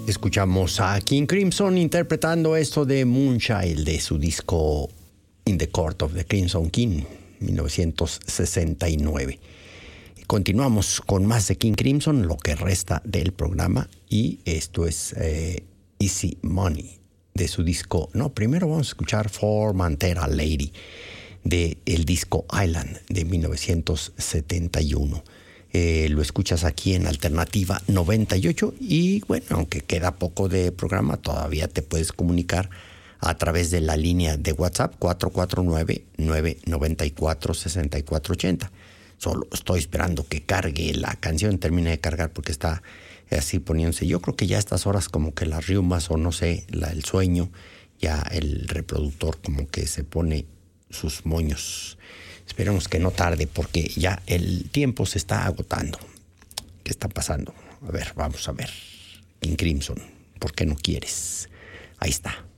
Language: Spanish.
Escuchamos a King Crimson interpretando esto de Moonchild de su disco In the Court of the Crimson King, 1969. Continuamos con más de King Crimson, lo que resta del programa, y esto es Easy Money de su disco. No, primero vamos a escuchar For Mantera Lady de el disco Island de 1971. Lo escuchas aquí en Alternativa 98 y bueno, aunque queda poco de programa, todavía te puedes comunicar a través de la línea de WhatsApp 449-994-6480. Solo estoy esperando que cargue la canción, termine de cargar porque está así poniéndose. Yo creo que ya a estas horas como que las riumas o no sé, el sueño, ya el reproductor como que se pone sus moños. Esperemos que no tarde porque ya el tiempo se está agotando. ¿Qué está pasando? A ver, vamos a ver. King Crimson, ¿por qué no quieres? Ahí está.